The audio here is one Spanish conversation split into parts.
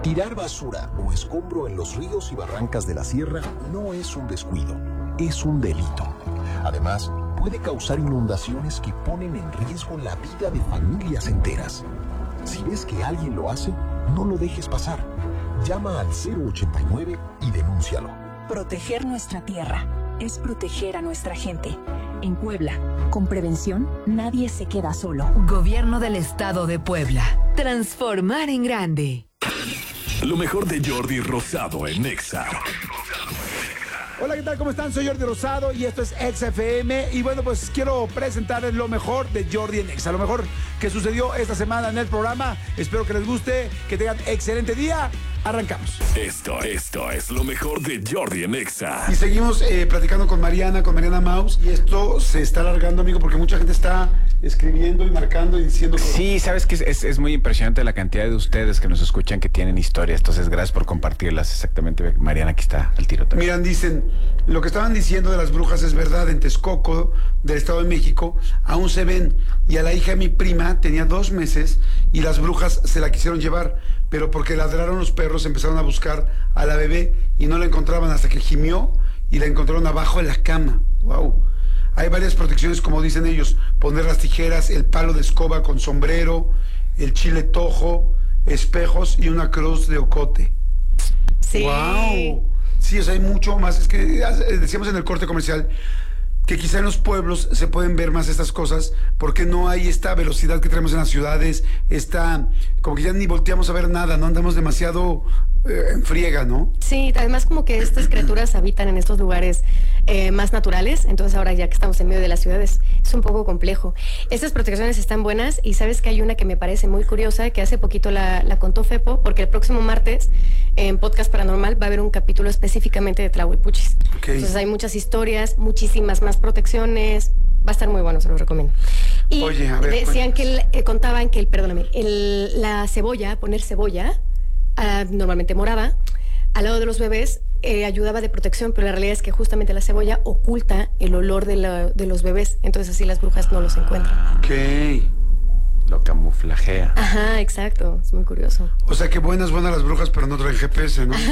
Tirar basura o escombro en los ríos y barrancas de la sierra no es un descuido, es un delito. Además, puede causar inundaciones que ponen en riesgo la vida de familias enteras. Si ves que alguien lo hace, no lo dejes pasar. Llama al 089 y denúncialo. Proteger nuestra tierra es proteger a nuestra gente. En Puebla, con prevención, nadie se queda solo. Gobierno del Estado de Puebla. Transformar en grande. Lo mejor de Jordi Rosado en Exa. Hola, ¿qué tal? ¿Cómo están? Soy Jordi Rosado y esto es Exa FM. Y bueno, pues quiero presentarles lo mejor de Jordi en Exa. Lo mejor que sucedió esta semana en el programa. Espero que les guste, que tengan excelente día. Arrancamos. Esto es lo mejor de Jordi en Exa. Y seguimos platicando con Mariana Maus. Y esto se está alargando, amigo, porque mucha gente está escribiendo y marcando y diciendo cosas. Sí, sabes que es muy impresionante la cantidad de ustedes que nos escuchan que tienen historias. Entonces, gracias por compartirlas. Exactamente, Mariana, aquí está al tiro también. Miran, dicen, lo que estaban diciendo de las brujas es verdad. En Texcoco, del Estado de México, aún se ven. Y a la hija de mi prima tenía 2 meses y las brujas se la quisieron llevar, pero porque ladraron los perros empezaron a buscar a la bebé y no la encontraban hasta que gimió y la encontraron abajo en la cama. ¡Wow! Hay varias protecciones, como dicen ellos: poner las tijeras, el palo de escoba con sombrero, el chile tojo, espejos y una cruz de ocote. Sí. ¡Wow! Sí, o sea, hay mucho más. Es que decíamos en el corte comercial que quizá en los pueblos se pueden ver más estas cosas porque no hay esta velocidad que tenemos en las ciudades, como que ya ni volteamos a ver nada, no andamos demasiado en friega, ¿no? Sí, además como que estas criaturas habitan en estos lugares más naturales, entonces ahora ya que estamos en medio de las ciudades es un poco complejo. Estas protecciones están buenas y sabes que hay una que me parece muy curiosa que hace poquito la contó Fepo, porque el próximo martes en Podcast Paranormal va a haber un capítulo específicamente de Tlahuelpuchis. Okay. Entonces hay muchas historias, muchísimas más protecciones, va a estar muy bueno, se los recomiendo. Y oye, a ver, decían que contaban que la cebolla, poner cebolla, normalmente morada, al lado de los bebés ayudaba de protección, pero la realidad es que justamente la cebolla oculta el olor de los bebés, entonces así las brujas no los encuentran. Ok. Lo camuflajea. Ajá, exacto, es muy curioso. O sea que buenas las brujas, pero no traen GPS, ¿no?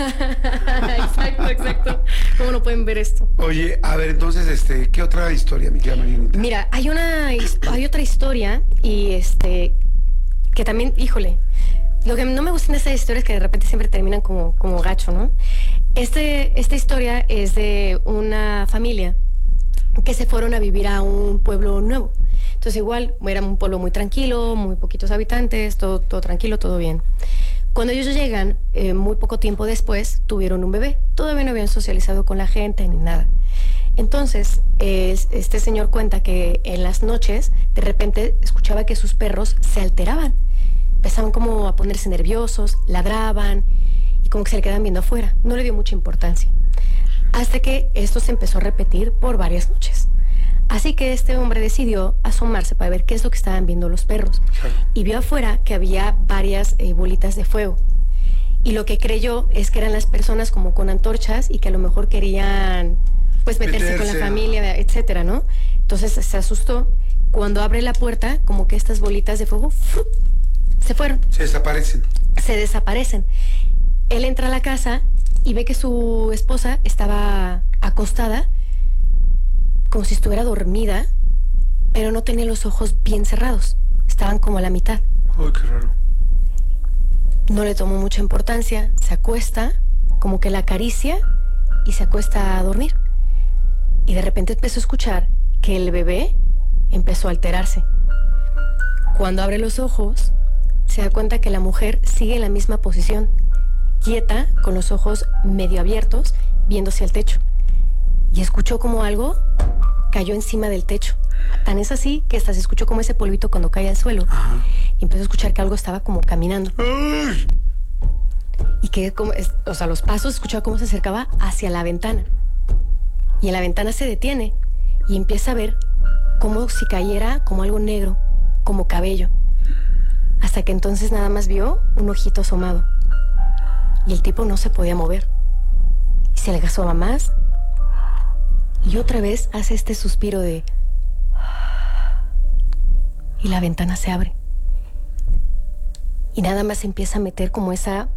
Exacto. ¿Cómo no pueden ver esto? Oye, a ver, entonces, ¿qué otra historia, mi querida Marianita? Mira, hay otra historia y que también, híjole, lo que no me gusta de esta historia es que de repente siempre terminan como gacho, ¿no? Esta historia es de una familia que se fueron a vivir a un pueblo nuevo. Entonces igual, era un pueblo muy tranquilo, muy poquitos habitantes, todo tranquilo, todo bien. Cuando ellos llegan, muy poco tiempo después, tuvieron un bebé. Todavía no habían socializado con la gente ni nada. Entonces, este señor cuenta que en las noches, de repente, escuchaba que sus perros se alteraban. Empezaban como a ponerse nerviosos, ladraban y como que se le quedaban viendo afuera. No le dio mucha importancia. Hasta que esto se empezó a repetir por varias noches. Así que este hombre decidió asomarse para ver qué es lo que estaban viendo los perros. Y vio afuera que había varias bolitas de fuego. Y lo que creyó es que eran las personas como con antorchas y que a lo mejor querían pues meterse con la familia, etcétera, ¿no? Entonces se asustó. Cuando abre la puerta, como que estas bolitas de fuego se fueron. Se desaparecen. Él entra a la casa y ve que su esposa estaba acostada como si estuviera dormida, pero no tenía los ojos bien cerrados. Estaban como a la mitad. Uy, qué raro. No le tomó mucha importancia, se acuesta, como que la acaricia y se acuesta a dormir. Y de repente empezó a escuchar que el bebé empezó a alterarse. Cuando abre los ojos, se da cuenta que la mujer sigue en la misma posición, quieta, con los ojos medio abiertos, viéndose al techo. Y escuchó como algo cayó encima del techo. Tan es así que hasta se escuchó como ese polvito cuando cae al suelo. Ajá. Y empezó a escuchar que algo estaba como caminando. Y que los pasos, escuchaba cómo se acercaba hacia la ventana. Y en la ventana se detiene y empieza a ver como si cayera como algo negro, como cabello. Hasta que entonces nada más vio un ojito asomado. Y el tipo no se podía mover. Y se le asoma más. Y otra vez hace este suspiro de... Y la ventana se abre. Y nada más empieza a meter como esa